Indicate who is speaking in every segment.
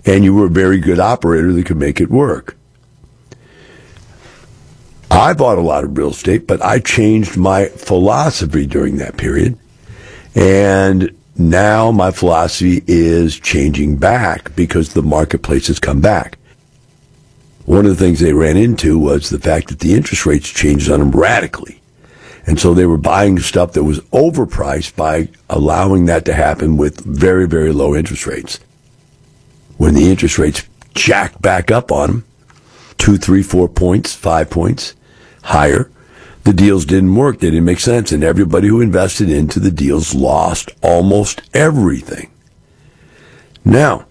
Speaker 1: and you were a very good operator that could make it work. I bought a lot of real estate, but I changed my philosophy during that period. And now my philosophy is changing back because the marketplace has come back. One of the things they ran into was the fact that the interest rates changed on them radically. And so they were buying stuff that was overpriced by allowing that to happen with very, very low interest rates. When the interest rates jacked back up on them, 2, 3, 4 points, 5 points higher, the deals didn't work. They didn't make sense. And everybody who invested into the deals lost almost everything. Now,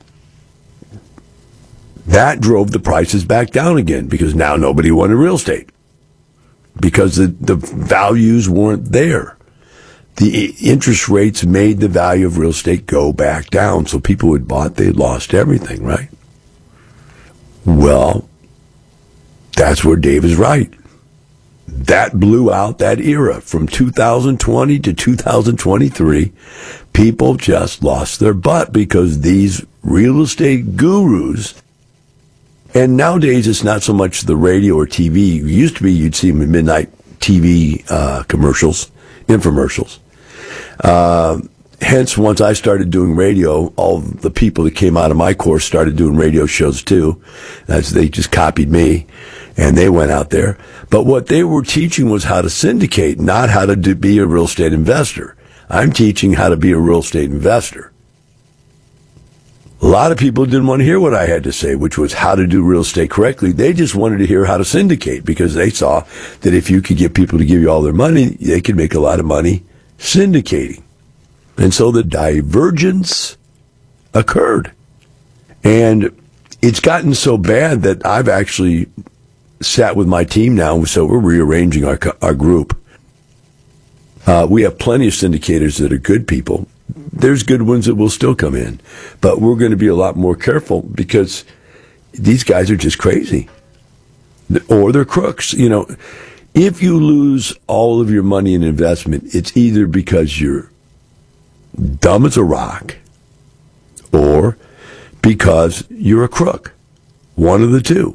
Speaker 1: that drove the prices back down again because now nobody wanted real estate because the values weren't there. The interest rates made the value of real estate go back down. So people who had bought, they lost everything, right? Well, that's where Dave is right. That blew out that era. From 2020 to 2023, people just lost their butt because these real estate gurus, and nowadays it's not so much the radio or TV. It used to be you'd see them in midnight TV commercials, infomercials. Hence, once I started doing radio, all the people that came out of my course started doing radio shows too. They just copied me, and they went out there. But what they were teaching was how to syndicate, not how to be a real estate investor. I'm teaching how to be a real estate investor. A lot of people didn't want to hear what I had to say, which was how to do real estate correctly. They just wanted to hear how to syndicate because they saw that if you could get people to give you all their money, they could make a lot of money syndicating. And so the divergence occurred. And it's gotten so bad that I've actually sat with my team now, so we're rearranging our group. We have plenty of syndicators that are good people. There's good ones that will still come in. But we're going to be a lot more careful because these guys are just crazy. Or they're crooks. You know, if you lose all of your money in investment, it's either because you're dumb as a rock or because you're a crook. One of the two.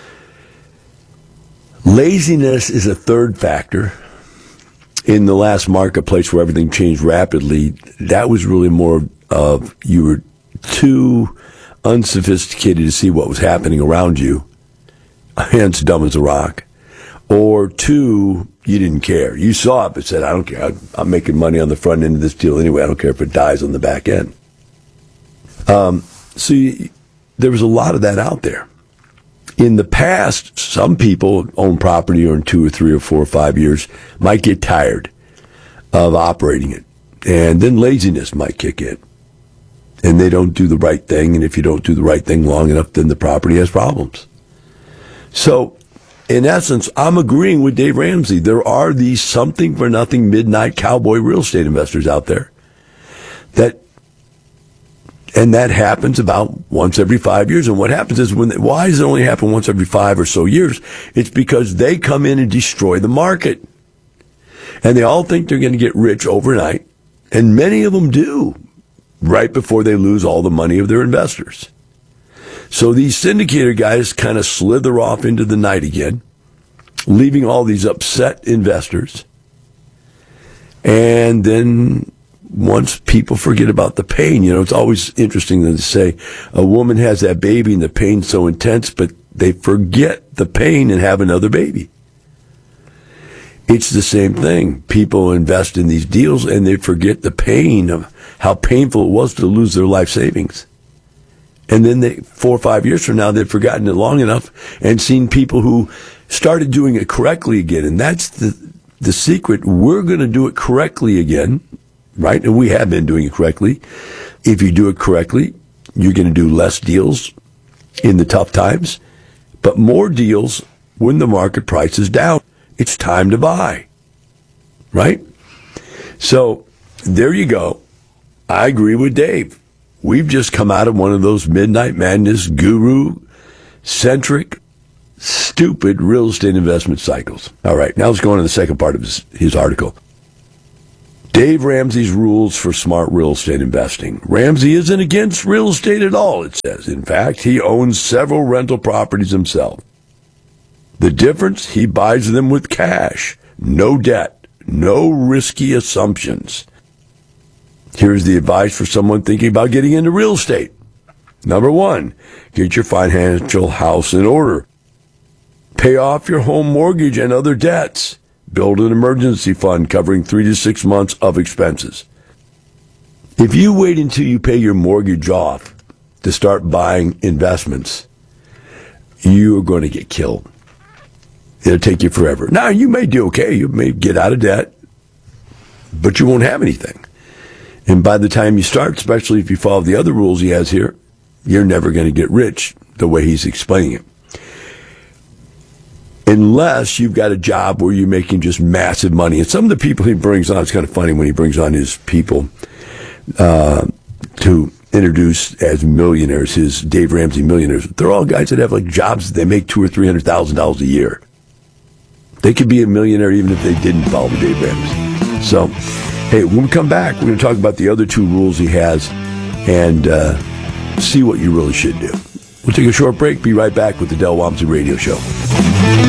Speaker 1: Laziness is a third factor. In the last marketplace where everything changed rapidly, that was really more of you were too unsophisticated to see what was happening around you, hence dumb as a rock. Or two, you didn't care. You saw it but said, I don't care. I'm making money on the front end of this deal anyway. I don't care if it dies on the back end. There was a lot of that out there. In the past, some people own property or in 2 or 3 or 4 or 5 years might get tired of operating it. And then laziness might kick in. And they don't do the right thing. And if you don't do the right thing long enough, then the property has problems. So, in essence, I'm agreeing with Dave Ramsey. There are these something-for-nothing midnight cowboy real estate investors out there. And that happens about once every 5 years. And what happens is, why does it only happen once every 5 or so years? It's because they come in and destroy the market. And they all think they're going to get rich overnight. And many of them do, right before they lose all the money of their investors. So these syndicator guys kind of slither off into the night again, leaving all these upset investors. And then once people forget about the pain, it's always interesting to say a woman has that baby and the pain's so intense, but they forget the pain and have another baby. It's the same thing. People invest in these deals and they forget the pain of how painful it was to lose their life savings. And then 4 or 5 years from now, they've forgotten it long enough and seen people who started doing it correctly again. And that's the secret. We're going to do it correctly again. Right? And we have been doing it correctly. If you do it correctly, you're going to do less deals in the tough times, but more deals when the market price is down. It's time to buy. Right? So there you go. I agree with Dave. We've just come out of one of those midnight madness, guru-centric, stupid real estate investment cycles. All right, now let's go on to the second part of his article. Dave Ramsey's rules for smart real estate investing. Ramsey isn't against real estate at all, it says. In fact, he owns several rental properties himself. The difference, he buys them with cash, no debt, no risky assumptions. Here's the advice for someone thinking about getting into real estate. Number 1, get your financial house in order. Pay off your home mortgage and other debts. Build an emergency fund covering 3 to 6 months of expenses. If you wait until you pay your mortgage off to start buying investments, you are going to get killed. It'll take you forever. Now, you may do okay. You may get out of debt, but you won't have anything. And by the time you start, especially if you follow the other rules he has here, you're never going to get rich the way he's explaining it. Unless you've got a job where you're making just massive money. And some of the people he brings on, it's kind of funny when he brings on his people to introduce as millionaires, his Dave Ramsey millionaires. They're all guys that have like jobs that they make $200,000 or $300,000 a year. They could be a millionaire even if they didn't follow Dave Ramsey. So, hey, when we come back, we're going to talk about the other 2 rules he has and see what you really should do. We'll take a short break. Be right back with the Del Walmsley Radio Show.